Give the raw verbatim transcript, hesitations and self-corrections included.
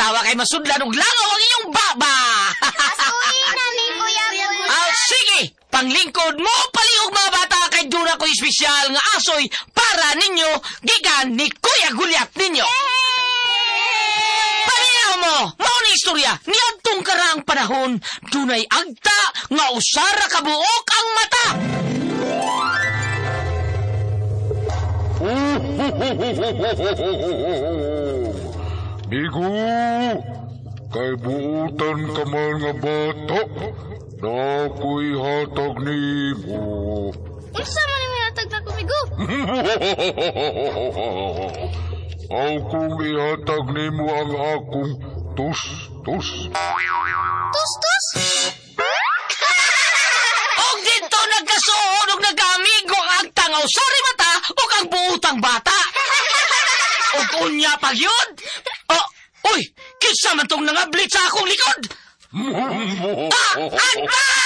Awa kay masudlan og langaw ang iyong baba. Asuhin na ni Kuya Gulya. Ah, sige, panglingkod mo palihog mga bata kay dura ko espesyal nga asoy para ninyo gikan ni Kuya Gulyat ninyo. Paminaw mo, mao ni istorya niadtong karang panahon dunay agta nga usara ka buok ang mata. Bigo, kay buutan ka man nga bata, na ako'y hatag ni mo. Unsa man yung hatag na kumigo? Akong ihatag ni mo ang akong tus-tus. Tustos? Og dito nagkasuod og nagamigo ang agta nga usari mata ug ang buutang bata. Og unya pag yun. Oh, uy, kinsa man tong nangablit sa akong likod? Ah, agta!